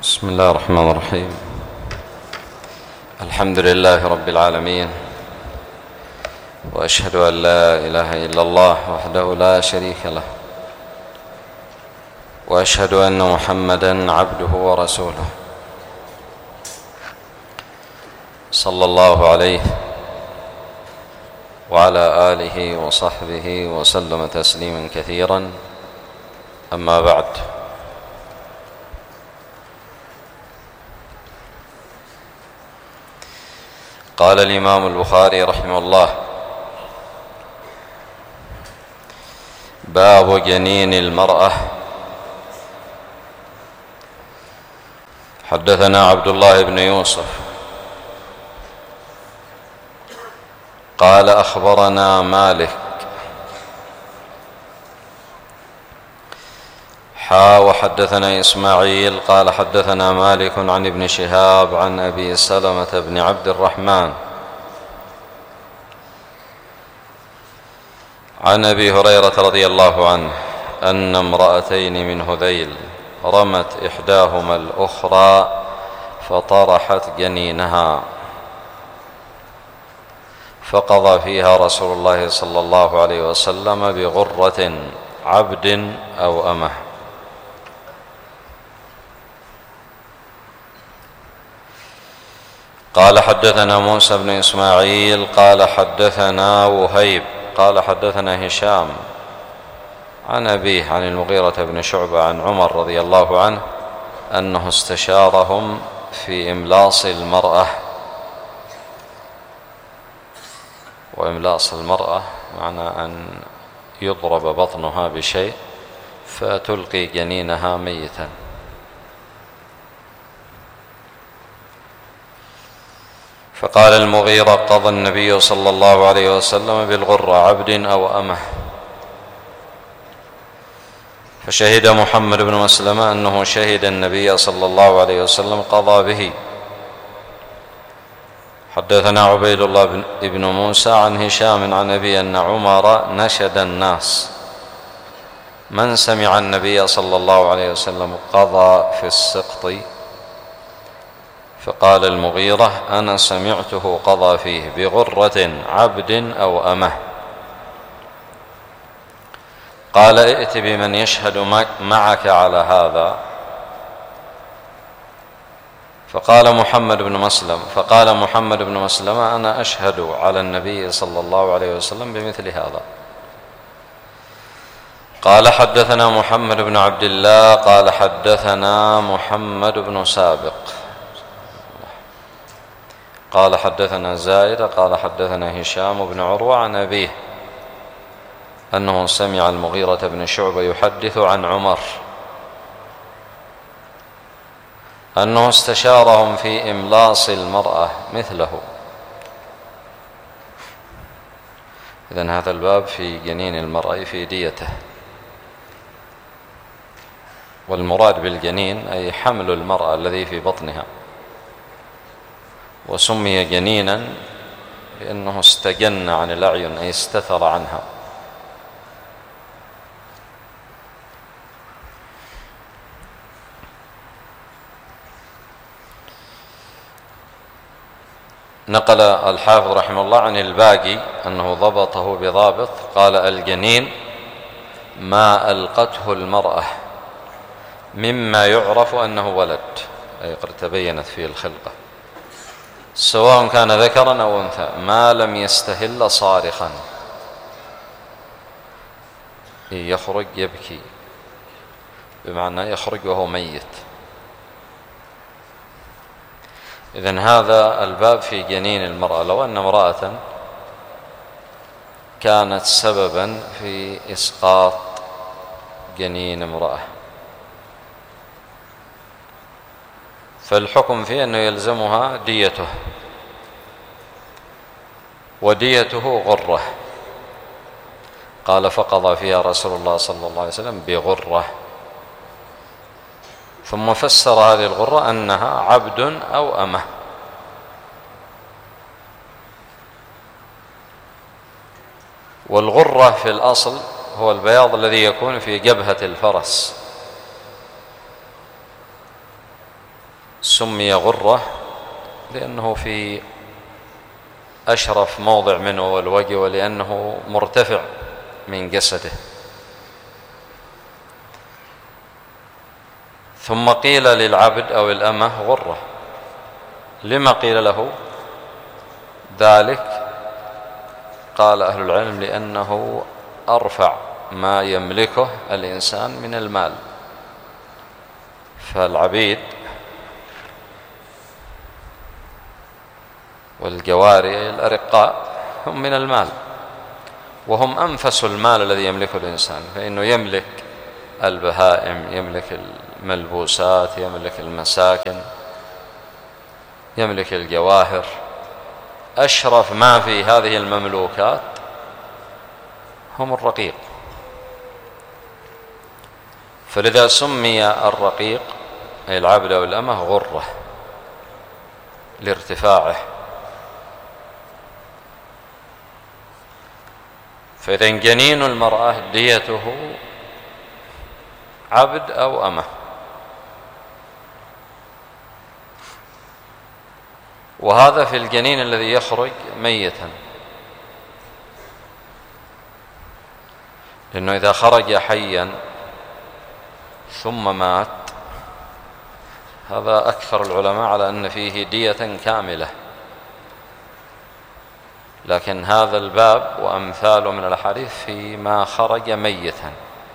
بسم الله الرحمن الرحيم. الحمد لله رب العالمين، وأشهد أن لا إله إلا الله وحده لا شريك له، وأشهد أن محمدًا عبده ورسوله، صلى الله عليه وعلى آله وصحبه وسلم تسليما كثيرا. أما بعد، قال الإمام البخاري رحمه الله: باب جنين المرأة. حدثنا عبد الله بن يوسف قال أخبرنا مالك وحدثنا إسماعيل قال حدثنا مالك عن ابن شهاب عن أبي سلمة بن عبد الرحمن عن أبي هريرة رضي الله عنه أن امرأتين من هذيل رمت إحداهما الأخرى فطرحت جنينها، فقضى فيها رسول الله صلى الله عليه وسلم بغرة عبد أو أمة. قال حدثنا موسى بن إسماعيل قال حدثنا وهيب قال حدثنا هشام عن أبيه عن المغيرة بن شعبة عن عمر رضي الله عنه أنه استشارهم في إملاص المرأة. وإملاص المرأة معنى أن يضرب بطنها بشيء فتلقي جنينها ميتا. فقال المغيرة: قضى النبي صلى الله عليه وسلم بالغرة عبد أو أمة. فشهد محمد بن مسلمة أنه شهد النبي صلى الله عليه وسلم قضى به. حدثنا عبيد الله بن موسى عن هشام عن أبي أن عمر نشد الناس: من سمع النبي صلى الله عليه وسلم قضى في السقط؟ فقال المغيرة: أنا سمعته قضى فيه بغرة عبد أو أمة. قال: ائت بمن يشهد معك على هذا. فقال محمد بن مسلمة: أنا أشهد على النبي صلى الله عليه وسلم بمثل هذا. قال: حدثنا محمد بن عبد الله قال حدثنا محمد بن سابق قال حدثنا زائد قال حدثنا هشام بن عروة عن أبيه أنه سمع المغيرة بن شعبة يحدث عن عمر أنه استشارهم في إملاص المرأة مثله. إذن هذا الباب في جنين المرأة في ديته. والمراد بالجنين أي حمل المرأة الذي في بطنها، وسمي جنينا لأنه استجن عن الأعين أي استتر عنها. نقل الحافظ رحمه الله عن الباقي أنه ضبطه بضابط، قال: الجنين ما ألقته المرأة مما يعرف أنه ولد، أي قد تبينت فيه الخلقة، سواء كان ذكرا أو أنثى، ما لم يستهل صارخا، يخرج يبكي، بمعنى يخرج وهو ميت. إذن هذا الباب في جنين المرأة. لو أن امرأة كانت سببا في إسقاط جنين امرأة، فالحكم فيه أنه يلزمها ديته، وديته غرة. قال: فقضى فيها رسول الله صلى الله عليه وسلم بغرة. ثم فسر هذه الغرة أنها عبد أو أمة. والغرة في الأصل هو البياض الذي يكون في جبهة الفرس، سمي غرة لأنه في أشرف موضع منه والوجه، ولأنه مرتفع من جسده. ثم قيل للعبد أو الأمة غرة. لما قيل له ذلك؟ قال أهل العلم لأنه أرفع ما يملكه الإنسان من المال. فالعبيد والجواري الأرقاء هم من المال، وهم أنفس المال الذي يملكه الإنسان، فإنه يملك البهائم، يملك الملبوسات، يملك المساكن، يملك الجواهر. أشرف ما في هذه المملوكات هم الرقيق، فلذا سمي الرقيق أي العبد أو الأمة غرة لارتفاعه. فإذا جنين المرأة ديته عبد أو أمة. وهذا في الجنين الذي يخرج ميتا، لأنه إذا خرج حيا ثم مات هذا أكثر العلماء على أن فيه دية كاملة، لكن هذا الباب وأمثاله من الأحاديث فيما خرج ميتا.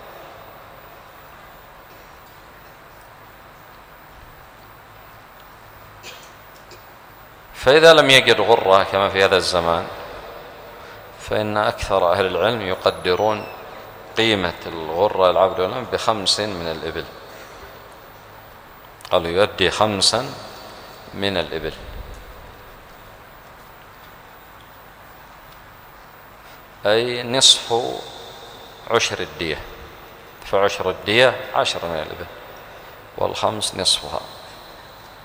فإذا لم يجد غرة كما في هذا الزمان، فإن أكثر أهل العلم يقدرون قيمة الغرة العبد والأمة ب5 من الإبل. قالوا يؤدي 5 من الإبل، أي نصف عشر الدية، فعشر الدية 10 من الإبل، وال5 نصفها.